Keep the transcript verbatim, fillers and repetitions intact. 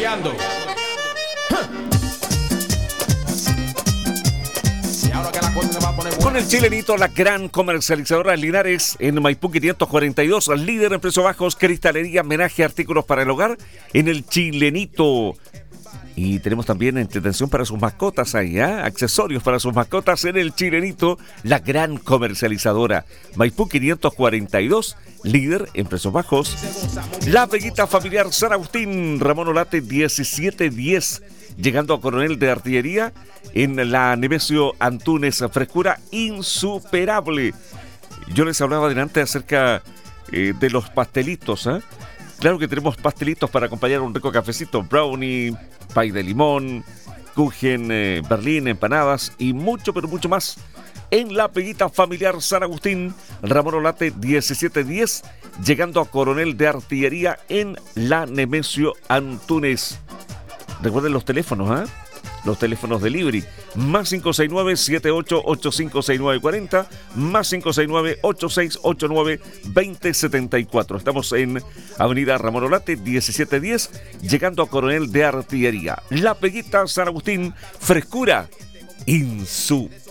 apoyando. Y ahora que la cosa se va a poner buena. Con el chilenito, la gran comercializadora Linares en Maipú quinientos cuarenta y dos, líder en precios bajos, cristalería, homenaje, artículos para el hogar en el chilenito. Y tenemos también entretención para sus mascotas ahí, ¿eh? Accesorios para sus mascotas en el chilenito, la gran comercializadora. Maipú quinientos cuarenta y dos, líder en precios bajos. La Veguita Familiar San Agustín, Ramón Olate diecisiete diez, llegando a Coronel de Artillería en la Nemesio Antunes, frescura insuperable. Yo les hablaba delante acerca eh, de los pastelitos, ¿eh? Claro que tenemos pastelitos para acompañar un rico cafecito, brownie, pay de limón, kuchen, eh, berlín, empanadas y mucho, pero mucho más. En la Veguita Familiar San Agustín, Ramón Olate diecisiete diez, llegando a Coronel de Artillería en la Nemesio Antunes. Recuerden los teléfonos, ¿ah? ¿eh? Los teléfonos de Libri, más cinco seis nueve, siete ocho ocho cinco seis nueve cuatro cero, más cinco seis nueve, ocho seis ocho nueve, dos cero siete cuatro. Estamos en Avenida Ramón Olate, diecisiete diez, llegando a Coronel de Artillería. La Veguita San Agustín, frescura insuperable.